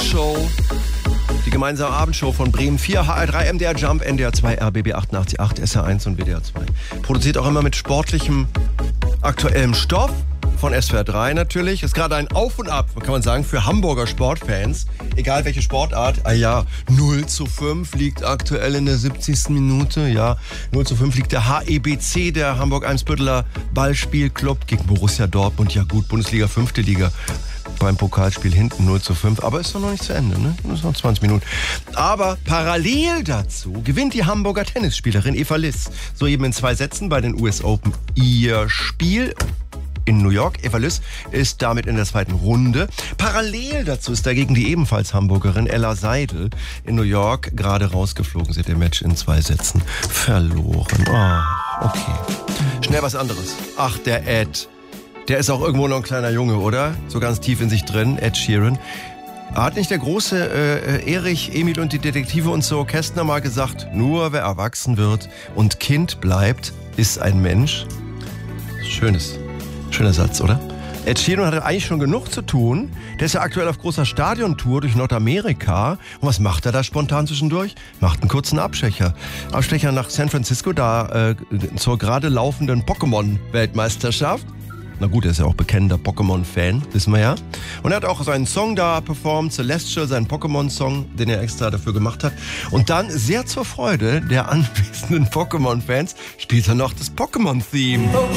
Abendshow. Die gemeinsame Abendshow von Bremen 4, HR3, MDR Jump, NDR 2, RBB 88.8, SR1 und WDR 2. Produziert auch immer mit sportlichem, aktuellem Stoff. Von SWR 3 natürlich. Ist gerade ein Auf und Ab, kann man sagen, für Hamburger Sportfans. Egal welche Sportart. 0:5 liegt aktuell in der 70. Minute. Ja, 0:5 liegt der HEBC, der Hamburg-Eimsbütteler Ballspielclub gegen Borussia Dortmund. Ja gut, Bundesliga, 5. Liga. Beim Pokalspiel hinten 0:5. Aber ist doch noch nicht zu Ende, ne? Das ist noch 20 Minuten. Aber parallel dazu gewinnt die Hamburger Tennisspielerin Eva Liss soeben in 2 Sätzen bei den US Open ihr Spiel in New York. Eva Liss ist damit in der 2. Runde. Parallel dazu ist dagegen die ebenfalls Hamburgerin Ella Seidel in New York gerade rausgeflogen. Sie hat ihr Match in 2 Sätzen verloren. Okay. Schnell was anderes. Ach, der Ed. Der ist auch irgendwo noch ein kleiner Junge, oder? So ganz tief in sich drin, Ed Sheeran. Hat nicht der große Erich, Emil und die Detektive und so Kästner mal gesagt, nur wer erwachsen wird und Kind bleibt, ist ein Mensch? Schöner Satz, oder? Ed Sheeran hatte eigentlich schon genug zu tun. Der ist ja aktuell auf großer Stadiontour durch Nordamerika. Und was macht er da spontan zwischendurch? Macht einen kurzen Abstecher. Abstecher nach San Francisco, da zur gerade laufenden Pokémon-Weltmeisterschaft. Na gut, er ist ja auch bekennender Pokémon-Fan, wissen wir ja. Und er hat auch seinen Song da performt, Celestial, seinen Pokémon-Song, den er extra dafür gemacht hat. Und dann, sehr zur Freude der anwesenden Pokémon-Fans, spielt er noch das Pokémon-Theme.